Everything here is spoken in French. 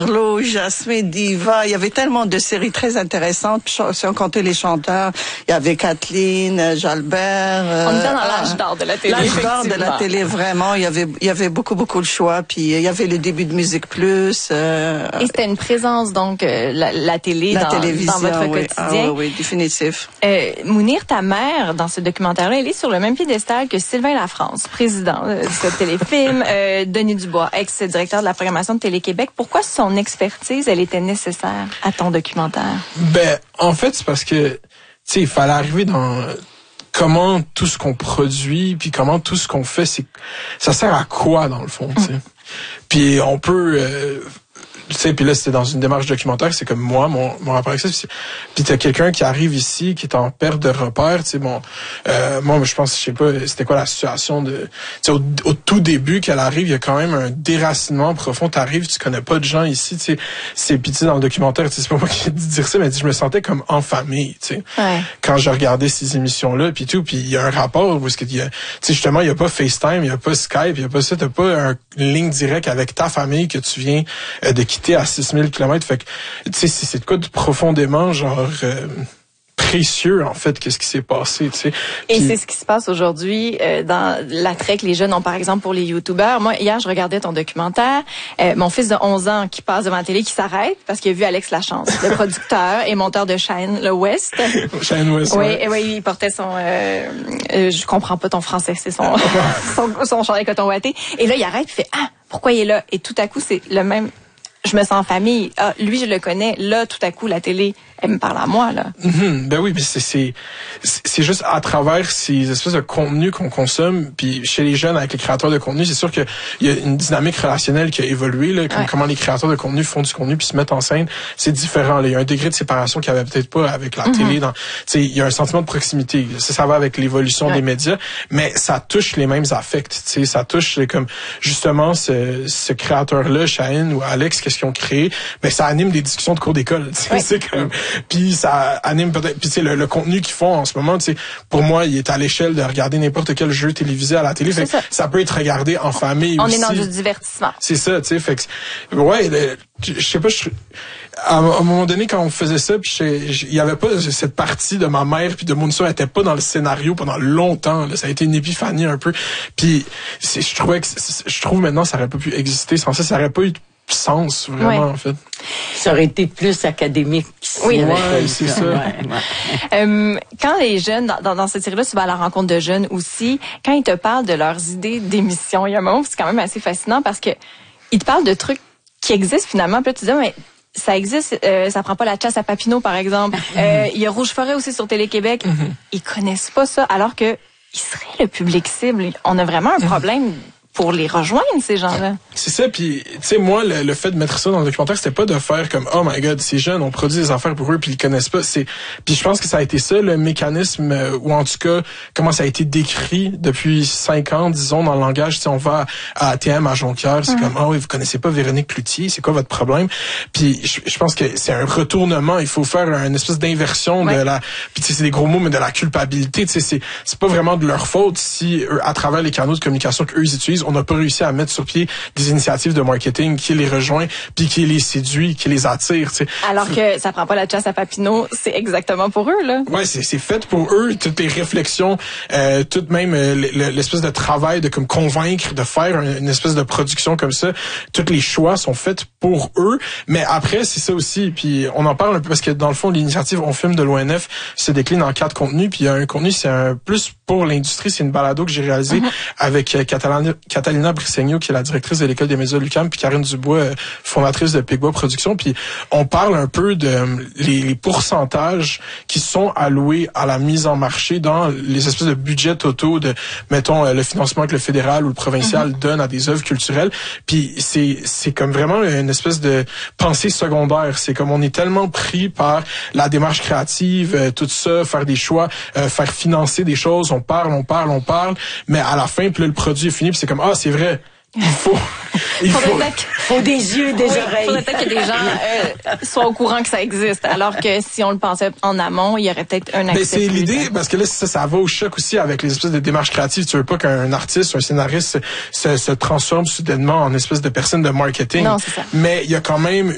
Marlowe, Jasmine, Diva, il y avait tellement de séries très intéressantes. Si on comptait les chanteurs, il y avait Kathleen, Jalbert. On était dans l'âge d'or de la télé. L'âge d'or de la télé, vraiment. Il y avait beaucoup de choix. Puis il y avait le début de Musique Plus. Et c'était une présence, donc, la télé la dans télévision, votre oui. quotidien. Ah, oui, définitif. Mounir, ta mère, dans ce documentaire-là, elle est sur le même piédestal que Sylvain Lafrance, président de ce téléfilm, Denis Dubois, ex-directeur de la programmation de Télé-Québec. Pourquoi son expertise, elle était nécessaire à ton documentaire? Ben, en fait, c'est parce que, tu sais, il fallait arriver dans comment tout ce qu'on produit, puis comment tout ce qu'on fait, ça sert à quoi, dans le fond, tu sais. Puis on peut... tu sais, puis là, c'était dans une démarche documentaire, c'est comme mon rapport avec ça. Puis t'as quelqu'un qui arrive ici, qui est en perte de repère, tu sais, moi, je pense, je sais pas, c'était quoi la situation de... Tu sais, au tout début qu'elle arrive, il y a quand même un déracinement profond. T'arrives, tu connais pas de gens ici, tu sais. Puis tu sais, dans le documentaire, tu sais, c'est pas moi qui ai dit dire ça, mais je me sentais comme en famille, tu sais. Ouais. Quand je regardais ces émissions-là, puis tout, puis il y a un rapport où est-ce qu'il y a... Tu sais, justement, il y a pas FaceTime, il y a pas Skype, il y a pas ça, t'as pas une ligne directe avec ta famille que tu viens de quitter à 6000 km. Fait que, tu sais, c'est de quoi de profondément, genre, précieux, en fait, qu'est-ce qui s'est passé, tu sais. Et c'est ce qui se passe aujourd'hui dans l'attrait que les jeunes ont, par exemple, pour les youtubeurs. Moi, hier, je regardais ton documentaire. Mon fils de 11 ans qui passe devant la télé, qui s'arrête parce qu'il a vu Alex Lachance, le producteur et monteur de Shine West. Shine West, oui, oui, il portait son... je comprends pas ton français, c'est son chandail coton ouaté. Et là, il arrête et fait « Ah, pourquoi il est là? » Et tout à coup, c'est le même... Je me sens en famille. Ah, lui, je le connais. Là, tout à coup, la télé, elle me parle à moi, là. Ben oui, puis c'est juste à travers ces espèces de contenus qu'on consomme, puis chez les jeunes, avec les créateurs de contenu, c'est sûr qu'il y a une dynamique relationnelle qui a évolué, là, comment les créateurs de contenu font du contenu puis se mettent en scène, c'est différent, là. Il y a un degré de séparation qu'il y avait peut-être pas avec la télé. Tu sais, il y a un sentiment de proximité. Ça va avec l'évolution des médias, mais ça touche les mêmes affects. Tu sais, ça touche comme justement ce créateur-là, Shaheen ou Alex, qu'est-ce qu'ils ont créé, ben ça anime des discussions de cours d'école. Tu sais, c'est comme puis ça anime peut-être, puis tu sais le contenu qu'ils font en ce moment, tu sais, pour moi il est à l'échelle de regarder n'importe quel jeu télévisé à la télé. Fait que ça peut être regardé en famille on aussi. On est dans du divertissement. C'est ça, tu sais, fait que ouais, je sais pas, à un moment donné quand on faisait ça, puis il y avait pas cette partie de ma mère puis de mon histoire, elle était pas dans le scénario pendant longtemps, là. Ça a été une épiphanie un peu. Puis je trouve maintenant ça aurait pas pu exister sans ça, ça aurait pas eu sens vraiment en fait. Ça aurait été plus académique. Oui, c'est ça. Quand les jeunes, dans cette série-là, tu vas à la rencontre de jeunes aussi, quand ils te parlent de leurs idées d'émission, il y a un moment où c'est quand même assez fascinant parce que ils te parlent de trucs qui existent finalement. Puis là, tu dis, mais ça existe, ça prend pas la chasse à Papineau, par exemple. Il y a Rouge Forêt aussi sur Télé-Québec. Ils connaissent pas ça, alors que ils seraient le public cible. On a vraiment un problème pour les rejoindre, ces gens-là. C'est ça, puis tu sais, moi, le fait de mettre ça dans le documentaire, c'était pas de faire comme « Oh my God, ces jeunes, on produit des affaires pour eux, puis ils connaissent pas. » Puis je pense que ça a été ça, le mécanisme, ou en tout cas, comment ça a été décrit depuis 5 ans, disons, dans le langage. Tu sais, on va à ATM, à Jonquière, c'est comme « Ah oui, vous connaissez pas Véronique Cloutier, c'est quoi votre problème? » Puis je pense que c'est un retournement, il faut faire une espèce d'inversion de la... Puis tu sais, c'est des gros mots, mais de la culpabilité. Tu sais, c'est pas vraiment de leur faute si, à travers les canaux de communication qu'eux ils utilisent, on n'a pas réussi à mettre sur pied des initiatives de marketing qui les rejoint, puis qui les séduit, qui les attire. T'sais. Alors que ça prend pas la chasse à Papineau, c'est exactement pour eux, là. Ouais, c'est fait pour eux. Toutes les réflexions, tout même l'espèce de travail de comme convaincre, de faire une espèce de production comme ça. Tous les choix sont faits pour eux. Mais après, c'est ça aussi. Puis on en parle un peu parce que dans le fond, l'initiative On Filme de l'ONF se décline en 4 contenus. Puis il y a un contenu, c'est un plus pour l'industrie. C'est une balado que j'ai réalisée avec Catalina Brisegno, qui est la directrice de l'école des médias de l'UQAM, puis Karine Dubois, fondatrice de Pigbois Productions. Puis on parle un peu de les pourcentages qui sont alloués à la mise en marché dans les espèces de budgets totaux de, mettons, le financement que le fédéral ou le provincial donne à des œuvres culturelles. Puis c'est comme vraiment une espèce de pensée secondaire. C'est comme on est tellement pris par la démarche créative, tout ça, faire des choix, faire financer des choses, on parle, mais à la fin, puis là, le produit est fini, puis c'est comme, ah, c'est vrai, il faut des yeux, des oreilles. Faudrait peut-être que des gens soient au courant que ça existe, alors que si on le pensait en amont, il y aurait peut-être un accès. Mais c'est l'idée, parce que là, ça va au choc aussi avec les espèces de démarches créatives. Tu veux pas qu'un artiste, un scénariste se transforme soudainement en espèce de personne de marketing. Non, c'est ça. Mais il y a quand même